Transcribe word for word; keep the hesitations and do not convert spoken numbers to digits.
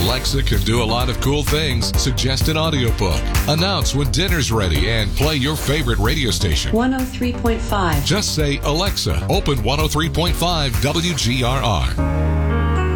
Alexa can do a lot of cool things. Suggest an audiobook, announce when dinner's ready, and play your favorite radio station. one oh three point five. Just say, Alexa, open one oh three point five W G R R.